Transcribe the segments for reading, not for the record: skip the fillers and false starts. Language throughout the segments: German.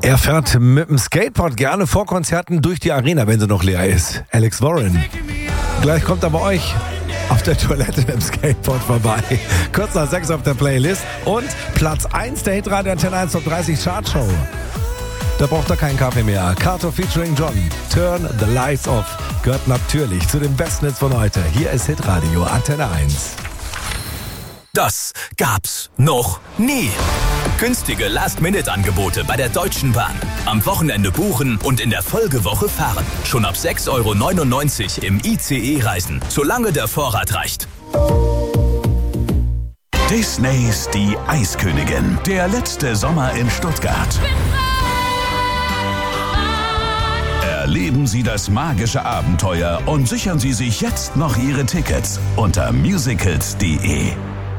Er fährt mit dem Skateboard gerne vor Konzerten durch die Arena, wenn sie noch leer ist. Alex Warren. Gleich kommt er bei euch auf der Toilette mit dem Skateboard vorbei. Kurz nach 6 auf der Playlist. Und Platz 1 der Hitradio Antenne 1 Top 30 Chartshow. Da braucht er keinen Kaffee mehr. Kato featuring John. Turn the Lights Off gehört natürlich zu den besten Hits von heute. Hier ist Hitradio Antenne 1. Das gab's noch nie. Günstige Last-Minute-Angebote bei der Deutschen Bahn. Am Wochenende buchen und in der Folgewoche fahren. Schon ab 6,99 € im ICE reisen, solange der Vorrat reicht. Disneys Die Eiskönigin. Der letzte Sommer in Stuttgart. Erleben Sie das magische Abenteuer und sichern Sie sich jetzt noch Ihre Tickets unter musicals.de.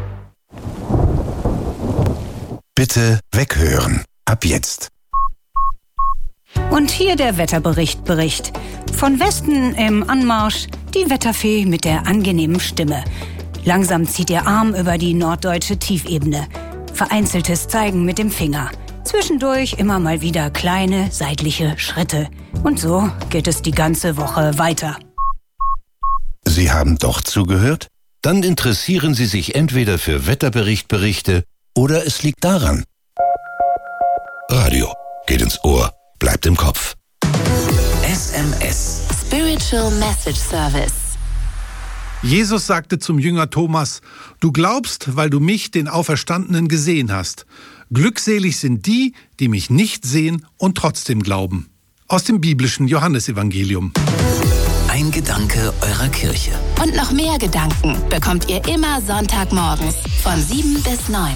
Bitte weghören. Ab jetzt. Und hier der Wetterbericht. Von Westen im Anmarsch die Wetterfee mit der angenehmen Stimme. Langsam zieht ihr Arm über die norddeutsche Tiefebene. Vereinzeltes Zeigen mit dem Finger. Zwischendurch immer mal wieder kleine seitliche Schritte. Und so geht es die ganze Woche weiter. Sie haben doch zugehört? Dann interessieren Sie sich entweder für Wetterberichte oder es liegt daran. Radio geht ins Ohr, bleibt im Kopf. SMS. Spiritual Message Service. Jesus sagte zum Jünger Thomas: Du glaubst, weil du mich, den Auferstandenen, gesehen hast. Glückselig sind die, die mich nicht sehen und trotzdem glauben. Aus dem biblischen Johannesevangelium. Ein Gedanke eurer Kirche. Und noch mehr Gedanken bekommt ihr immer Sonntagmorgens von 7 bis 9.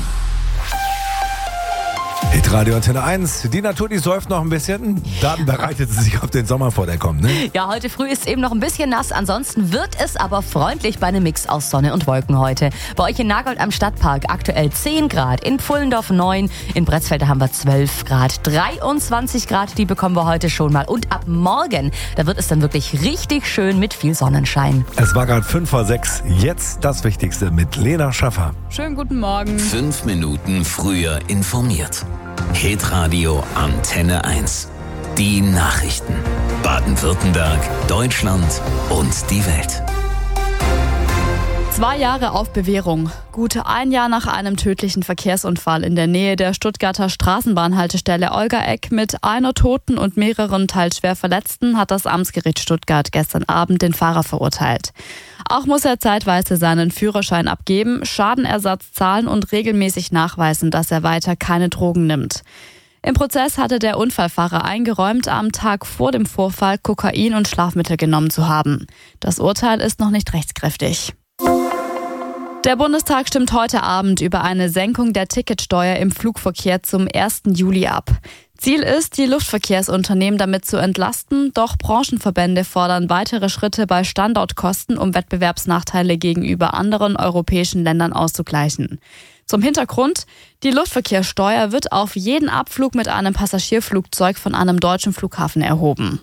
Hitradio Antenne 1. Die Natur, die säuft noch ein bisschen. Dann bereitet sie sich auf den Sommer vor, der kommt, ne? Ja, heute früh ist es eben noch ein bisschen nass. Ansonsten wird es aber freundlich bei einem Mix aus Sonne und Wolken heute. Bei euch in Nagold am Stadtpark aktuell 10 Grad, in Pfullendorf 9, in Bretzfeld haben wir 12 Grad, 23 Grad, die bekommen wir heute schon mal. Und ab morgen, da wird es dann wirklich richtig schön mit viel Sonnenschein. Es war gerade 5 vor 6. Jetzt das Wichtigste mit Lena Schaffer. Schönen guten Morgen. 5 Minuten früher informiert. Hitradio Antenne 1. Die Nachrichten. Baden-Württemberg, Deutschland und die Welt. 2 Jahre auf Bewährung. Gut ein Jahr nach einem tödlichen Verkehrsunfall in der Nähe der Stuttgarter Straßenbahnhaltestelle Olgaegg mit einer Toten und mehreren teils schwer Verletzten hat das Amtsgericht Stuttgart gestern Abend den Fahrer verurteilt. Auch muss er zeitweise seinen Führerschein abgeben, Schadenersatz zahlen und regelmäßig nachweisen, dass er weiter keine Drogen nimmt. Im Prozess hatte der Unfallfahrer eingeräumt, am Tag vor dem Vorfall Kokain und Schlafmittel genommen zu haben. Das Urteil ist noch nicht rechtskräftig. Der Bundestag stimmt heute Abend über eine Senkung der Ticketsteuer im Flugverkehr zum 1. Juli ab. Ziel ist, die Luftverkehrsunternehmen damit zu entlasten, doch Branchenverbände fordern weitere Schritte bei Standortkosten, um Wettbewerbsnachteile gegenüber anderen europäischen Ländern auszugleichen. Zum Hintergrund: Die Luftverkehrssteuer wird auf jeden Abflug mit einem Passagierflugzeug von einem deutschen Flughafen erhoben.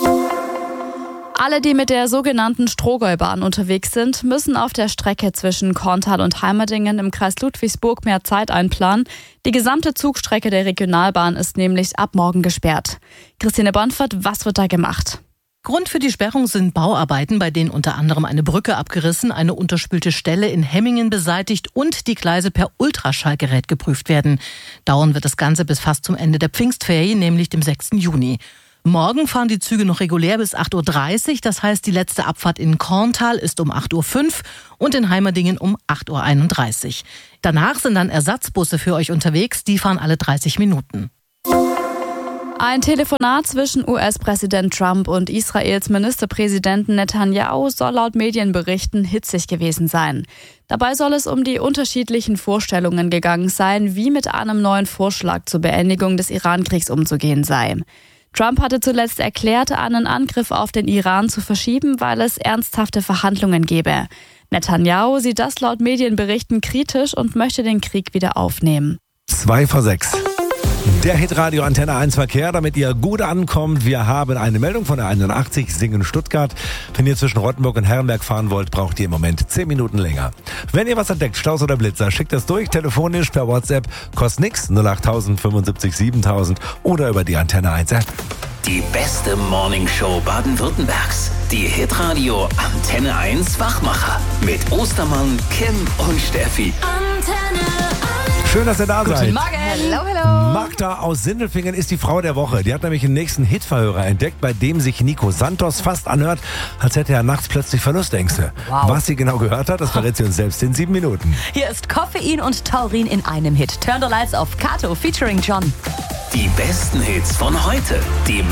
Alle, die mit der sogenannten Strohgäubahn unterwegs sind, müssen auf der Strecke zwischen Korntal und Heimerdinger im Kreis Ludwigsburg mehr Zeit einplanen. Die gesamte Zugstrecke der Regionalbahn ist nämlich ab morgen gesperrt. Christine Bonfert, was wird da gemacht? Grund für die Sperrung sind Bauarbeiten, bei denen unter anderem eine Brücke abgerissen, eine unterspülte Stelle in Hemmingen beseitigt und die Gleise per Ultraschallgerät geprüft werden. Dauern wird das Ganze bis fast zum Ende der Pfingstferien, nämlich dem 6. Juni. Morgen fahren die Züge noch regulär bis 8.30 Uhr. Das heißt, die letzte Abfahrt in Korntal ist um 8.05 Uhr und in Heimerdingen um 8.31 Uhr. Danach sind dann Ersatzbusse für euch unterwegs. Die fahren alle 30 Minuten. Ein Telefonat zwischen US-Präsident Trump und Israels Ministerpräsidenten Netanyahu soll laut Medienberichten hitzig gewesen sein. Dabei soll es um die unterschiedlichen Vorstellungen gegangen sein, wie mit einem neuen Vorschlag zur Beendigung des Iran-Kriegs umzugehen sei. Trump hatte zuletzt erklärt, einen Angriff auf den Iran zu verschieben, weil es ernsthafte Verhandlungen gebe. Netanyahu sieht das laut Medienberichten kritisch und möchte den Krieg wieder aufnehmen. 2 vor 6. Der Hitradio Antenne 1 Verkehr, damit ihr gut ankommt. Wir haben eine Meldung von der 81 Singen-Stuttgart. Wenn ihr zwischen Rottenburg und Herrenberg fahren wollt, braucht ihr im Moment 10 Minuten länger. Wenn ihr was entdeckt, Staus oder Blitzer, schickt das durch, telefonisch, per WhatsApp, kostet nix, 08000 75 7000 oder über die Antenne 1 App. Die beste Morningshow Baden-Württembergs. Die Hitradio Antenne 1 Wachmacher. Mit Ostermann, Kim und Steffi. Antenne 1. Schön, dass ihr da seid. Guten Morgen. Hello. Magda aus Sindelfingen ist die Frau der Woche. Die hat nämlich den nächsten Hitverhörer entdeckt, bei dem sich Nico Santos fast anhört, als hätte er nachts plötzlich Verlustängste. Wow. Was sie genau gehört hat, das verrät sie uns selbst in 7 Minuten. Hier ist Koffein und Taurin in einem Hit. Turn the Lights auf Kato featuring John. Die besten Hits von heute. Die